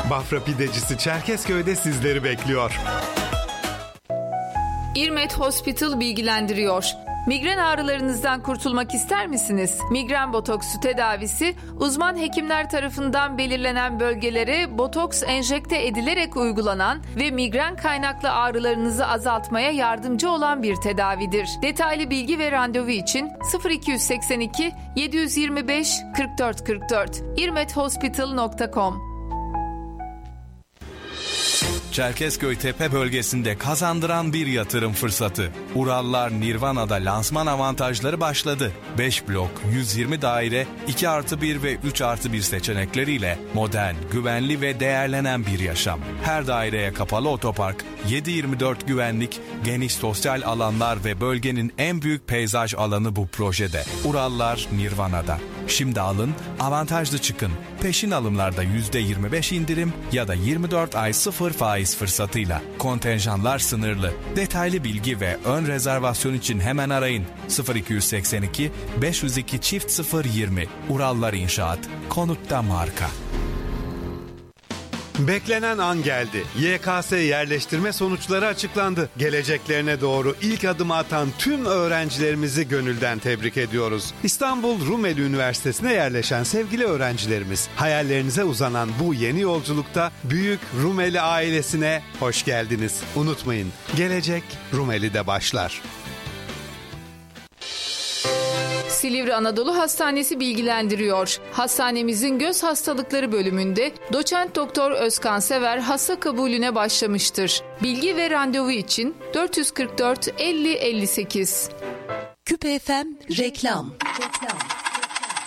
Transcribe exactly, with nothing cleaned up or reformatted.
Bafra Pidecisi Çerkezköy'de sizleri bekliyor. İrmet Hospital bilgilendiriyor. Migren ağrılarınızdan kurtulmak ister misiniz? Migren botoksu tedavisi uzman hekimler tarafından belirlenen bölgelere botoks enjekte edilerek uygulanan ve migren kaynaklı ağrılarınızı azaltmaya yardımcı olan bir tedavidir. Detaylı bilgi ve randevu için sıfır iki seksen iki yedi yirmi beş kırk dört kırk dört irmet hospital nokta com. Çerkezköy Tepe bölgesinde kazandıran bir yatırım fırsatı. Urallar Nirvana'da lansman avantajları başladı. beş blok, yüz yirmi daire, iki artı bir ve üç artı bir seçenekleriyle modern, güvenli ve değerlenen bir yaşam. Her daireye kapalı otopark, yedi yirmi dört güvenlik, geniş sosyal alanlar ve bölgenin en büyük peyzaj alanı bu projede. Urallar Nirvana'da. Şimdi alın, avantajlı çıkın. Peşin alımlarda yüzde yirmi beş indirim ya da yirmi dört ay sıfır faiz fırsatıyla. Kontenjanlar sınırlı. Detaylı bilgi ve ön rezervasyon için hemen arayın. sıfır iki seksen iki beş yüz iki çift sıfır yirmi. Urallar İnşaat. Konutta marka. Beklenen an geldi. Y K S yerleştirme sonuçları açıklandı. Geleceklerine doğru ilk adımı atan tüm öğrencilerimizi gönülden tebrik ediyoruz. İstanbul Rumeli Üniversitesi'ne yerleşen sevgili öğrencilerimiz, hayallerinize uzanan bu yeni yolculukta büyük Rumeli ailesine hoş geldiniz. Unutmayın, gelecek Rumeli'de başlar. Silivri Anadolu Hastanesi bilgilendiriyor. Hastanemizin göz hastalıkları bölümünde doçent doktor Özkan Sever hasta kabulüne başlamıştır. Bilgi ve randevu için dört yüz kırk dört elli elli sekiz. Küpe F M reklam. reklam.